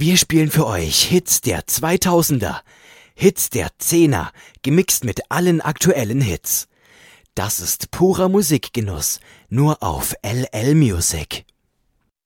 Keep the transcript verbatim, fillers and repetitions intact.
Wir spielen für euch Hits der zweitausender, Hits der Zehner, gemixt mit allen aktuellen Hits. Das ist purer Musikgenuss, nur auf L L Music.